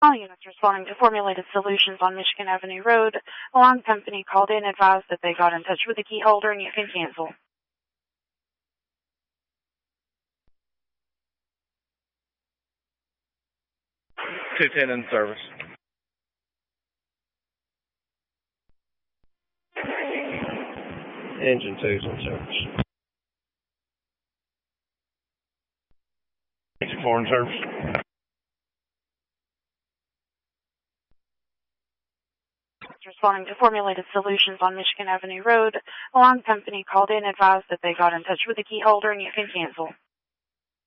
All units responding to Formulated Solutions on Michigan Avenue Road. Alarm company called in, advised that they got in touch with the key holder and you can cancel. 210 in service. Engine 2's in service. 64 in service. Responding to Formulated Solutions on Michigan Avenue Road. Alarm company called in, advised that they got in touch with the key holder and you can cancel.